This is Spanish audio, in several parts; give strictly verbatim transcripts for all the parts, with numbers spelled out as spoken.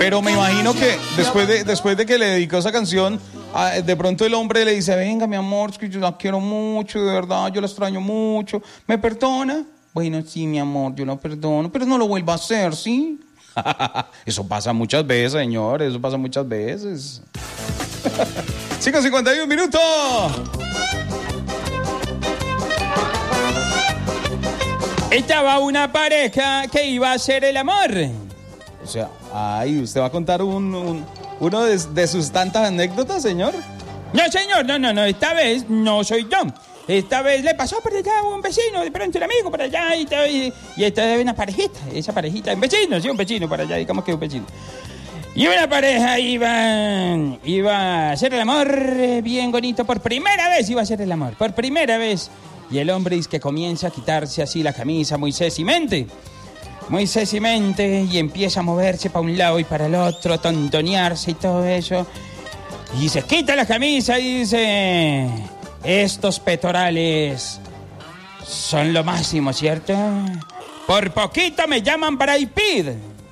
Pero me imagino que después de, después de que le dedicó esa canción, de pronto el hombre le dice, venga, mi amor, es que yo la quiero mucho, de verdad, yo la extraño mucho. ¿Me perdona? Bueno, sí, mi amor, yo lo perdono, pero no lo vuelva a hacer, ¿sí? Eso pasa muchas veces, señor, eso pasa muchas veces. cinco cincuenta y uno minutos. Estaba una pareja que iba a hacer el amor. O sea, ay, ¿usted va a contar un, un, uno de, de sus tantas anécdotas, señor? No, señor, no, no, no, esta vez no soy yo. Esta vez le pasó por allá un vecino, de pronto un amigo por allá, y, y, y esta es una parejita, esa parejita, un vecino, sí, un vecino por allá, digamos que un vecino. Y una pareja iba, iba a hacer el amor bien bonito, por primera vez iba a hacer el amor, por primera vez. Y el hombre dice que comienza a quitarse así la camisa muy sesimente, muy sesimente, y empieza a moverse para un lado y para el otro, tontonearse y todo eso. Y se quita la camisa y dice, estos pectorales son lo máximo, ¿cierto? Por poquito me llaman Brad Pitt.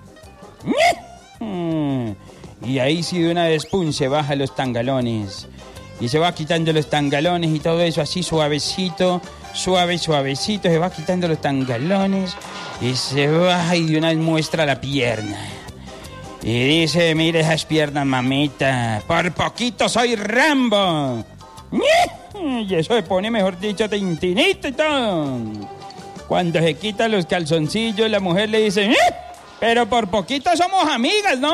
Y ahí sí de una vez, pum, se baja los tangalones. Y se va quitando los tangalones y todo eso así suavecito, suave, suavecito. Se va quitando los tangalones y se va y de una vez muestra la pierna. Y dice, mire esas piernas, mamita, por poquito soy Rambo. Y eso se pone, mejor dicho, tintinito y todo. Cuando se quita los calzoncillos, la mujer le dice, pero por poquito somos amigas, ¿no?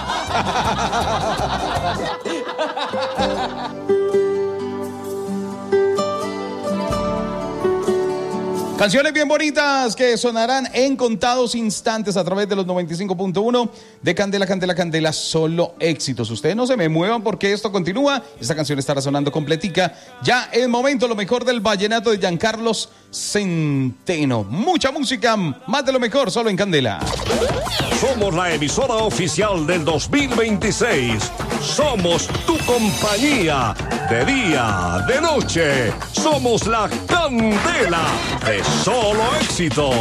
Canciones bien bonitas que sonarán en contados instantes a través de los noventa y cinco punto uno de Candela, Candela, Candela, solo éxitos. Ustedes no se me muevan porque esto continúa. Esta canción estará sonando completica. Ya es momento, lo mejor del vallenato de Giancarlos Centeno. Mucha música, más de lo mejor, solo en Candela. Somos la emisora oficial del dos mil veintiséis. Somos tu compañía, de día, de noche. Somos la Candela de solo éxitos.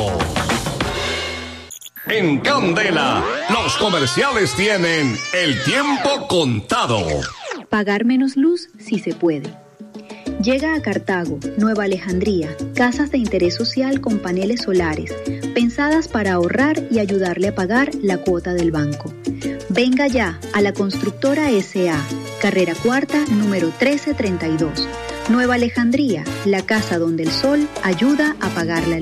En Candela, los comerciales tienen el tiempo contado. Pagar menos luz si se puede. Llega a Cartago, Nueva Alejandría, casas de interés social con paneles solares, pensadas para ahorrar y ayudarle a pagar la cuota del banco. Venga ya a la Constructora S A, carrera cuarta, número trece treinta y dos. Nueva Alejandría, la casa donde el sol ayuda a pagar la luz.